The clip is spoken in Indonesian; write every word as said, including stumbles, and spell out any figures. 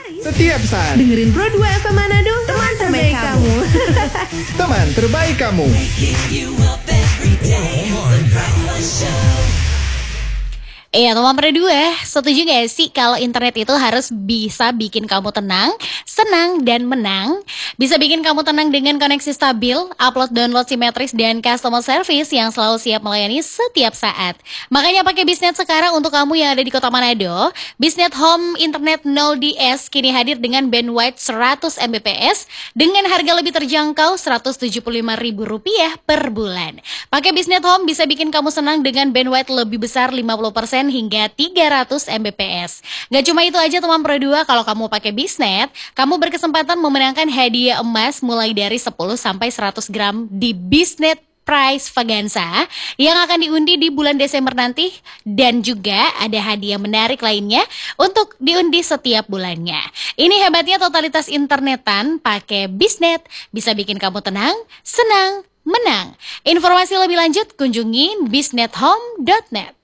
Setiap saat. Dengerin Pro dua F M Manado, teman terbaik kamu. Teman terbaik kamu. Iya, teman Pro dua, setuju gak sih kalau internet itu harus bisa bikin kamu tenang, senang, dan menang? Bisa bikin kamu tenang dengan koneksi stabil, upload download simetris, dan customer service yang selalu siap melayani setiap saat. Makanya pakai Biznet sekarang untuk kamu yang ada di Kota Manado. Biznet Home Internet nol D S kini hadir dengan bandwidth seratus megabit per second dengan harga lebih terjangkau seratus tujuh puluh lima ribu rupiah per bulan. Pakai Biznet Home bisa bikin kamu senang dengan bandwidth lebih besar lima puluh persen hingga tiga ratus megabit per second. Gak cuma itu aja teman Pro dua, kalau kamu pakai Biznet, kamu berkesempatan memenangkan hadiah emas mulai dari sepuluh sampai seratus gram di Biznet Prize Vaganza yang akan diundi di bulan Desember nanti, dan juga ada hadiah menarik lainnya untuk diundi setiap bulannya. Ini hebatnya totalitas internetan pakai Biznet, bisa bikin kamu tenang, senang, menang. Informasi lebih lanjut kunjungi biznet home dot net.